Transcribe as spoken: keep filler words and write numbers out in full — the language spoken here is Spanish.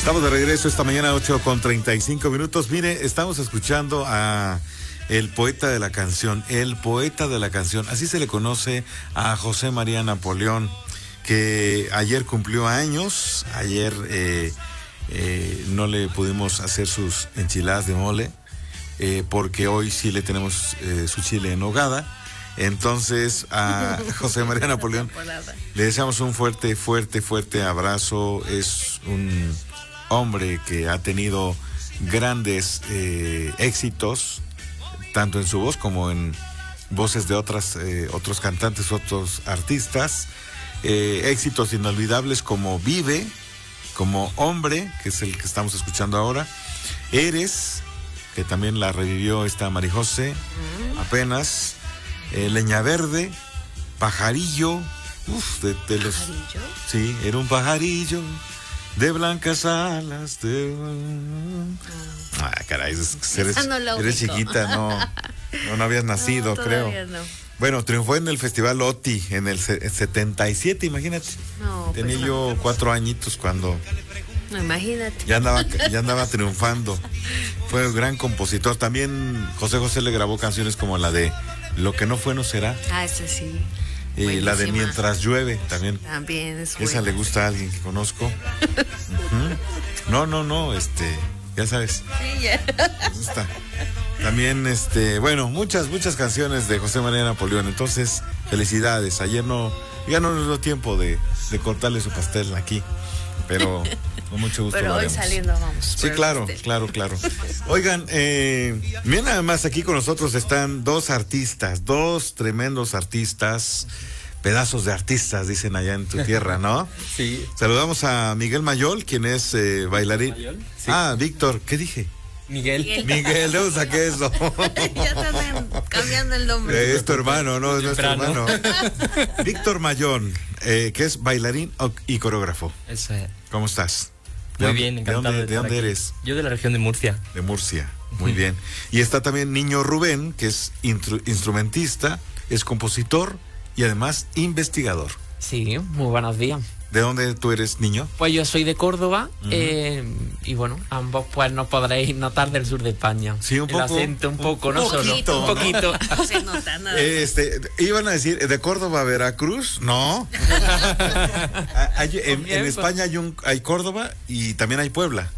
Estamos de regreso esta mañana, ocho con treinta y cinco minutos. Mire, estamos escuchando a el poeta de la canción, el poeta de la canción, así se le conoce a José María Napoleón, que ayer cumplió años, ayer eh, eh, no le pudimos hacer sus enchiladas de mole, eh, porque hoy sí le tenemos eh, su chile en nogada. Entonces a José María Napoleón le deseamos un fuerte, fuerte, fuerte abrazo. Es un hombre que ha tenido grandes eh, éxitos, tanto en su voz como en voces de otras, eh, otros cantantes, otros artistas. Eh, éxitos inolvidables como Vive, como Hombre, que es el que estamos escuchando ahora. Eres, que también la revivió esta Marijose apenas. Eh, Leña Verde, Pajarillo. Uf, de, de los, ¿Pajarillo? Sí, era un pajarillo de blancas alas de... Ah, caray, es, eres, no eres chiquita, no, no, no habías nacido, no, creo. no. Bueno, triunfó en el Festival OTI en el setenta y siete, imagínate. No, Tenía pues yo no. cuatro añitos cuando No, imagínate. ya andaba, ya andaba triunfando. Fue un gran compositor. También José José le grabó canciones como la de Lo que no fue no será. Ah, esa sí. Y la de Buenísima. Mientras llueve también. También es Esa buena. le gusta a alguien que conozco. Uh-huh. No, no, no, este, ya sabes. Sí, ya. Me gusta. También, este, bueno, muchas, muchas canciones de José María Napoleón. Entonces, felicidades. Ayer no, ya no nos dio tiempo de, de cortarle su pastel aquí, pero con mucho gusto. Pero lo hoy haremos. saliendo vamos. Sí, por claro, el pastel. claro, claro. Oigan, eh, miren, nada más aquí con nosotros están dos artistas, dos tremendos artistas, pedazos de artistas, dicen allá en tu tierra, ¿no? Sí. Saludamos a Miguel Mayol, quien es eh, bailarín. ¿Mayol? Sí. Ah, Víctor, ¿qué dije? Miguel. Miguel. Miguel, ¿de dónde saqué eso? Ya están cambiando el nombre. Eh, es tu hermano, no es nuestro Temprano. hermano. Víctor Mayón, eh, que es bailarín y coreógrafo. Eso es. ¿Cómo estás? Muy ¿De bien, dónde- encantado. ¿De dónde, de estar dónde aquí. eres? Yo de la región de Murcia. De Murcia. Muy bien. Y está también Niño Rubén, que es intru- instrumentista, es compositor y además investigador. Sí, muy buenos días. ¿De dónde tú eres, niño? Pues yo soy de Córdoba, uh-huh. eh, y bueno, ambos pues nos podréis notar del sur de España. Sí, un El poco. acento un poco, no solo. Poquito, Un poquito. No se nota nada. Este, iban a decir, ¿de Córdoba a Veracruz? No. Hay- en, en España hay un hay Córdoba y también hay Puebla.